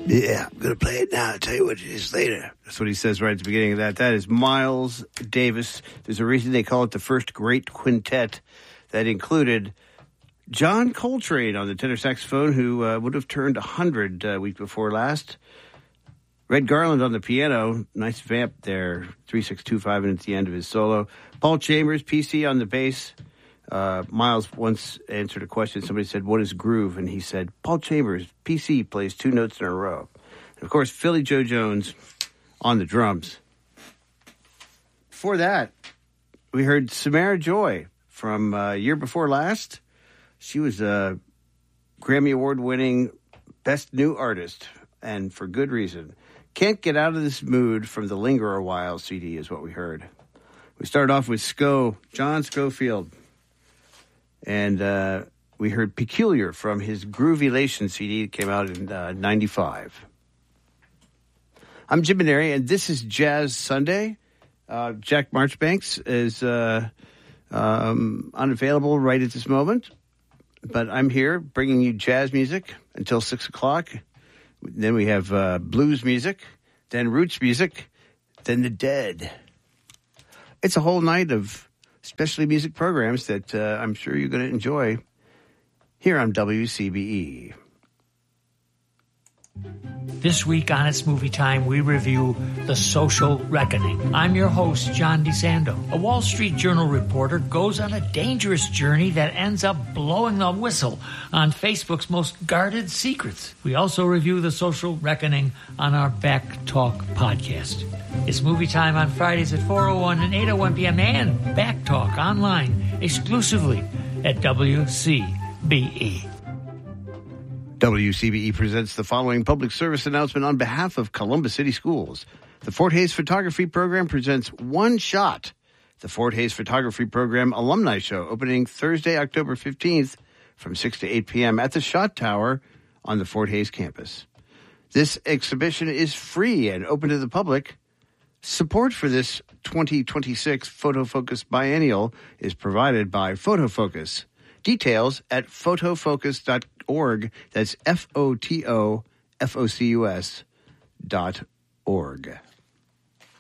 Yeah, I'm going to play it now. I'll tell you what it is later. That's what he says right at the beginning of that. That is Miles Davis. There's a reason they call it the first great quintet that included John Coltrane on the tenor saxophone, who would have turned 100 week before last. Red Garland on the piano. Nice vamp there, 3625, and at the end of his solo. Paul Chambers, PC on the bass. Miles once answered a question. Somebody said, what is groove? And he said, Paul Chambers, PC, plays 2 notes in a row. And of course, Philly Joe Jones on the drums. Before that, we heard Samara Joy from year before last. She was a Grammy Award-winning Best New Artist, and for good reason. Can't Get Out of This Mood from the Linger a While CD is what we heard. We started off with John Scofield. And we heard Peculiar from his Groovilation CD that came out in 95. I'm Jim Maneri, and this is Jazz Sunday. Jack Marchbanks is unavailable right at this moment, but I'm here bringing you jazz music until 6 o'clock. Then we have blues music, then roots music, then the Dead. It's a whole night of specialty music programs that I'm sure you're going to enjoy here on WCBE. This week on It's Movie Time, we review The Social Reckoning. I'm your host, John DeSando. A Wall Street Journal reporter goes on a dangerous journey that ends up blowing the whistle on Facebook's most guarded secrets. We also review The Social Reckoning on our Back Talk podcast. It's Movie Time on Fridays at 4:01 and 8:01 p.m. and Back Talk online exclusively at WCBE. WCBE presents the following public service announcement on behalf of Columbus City Schools. The Fort Hays Photography Program presents One Shot, the Fort Hays Photography Program Alumni Show, opening Thursday, October 15th from 6 to 8 p.m. at the Shot Tower on the Fort Hays campus. This exhibition is free and open to the public. Support for this 2026 Photofocus Biennial is provided by Photofocus. Details at photofocus.org. That's photofocus.org.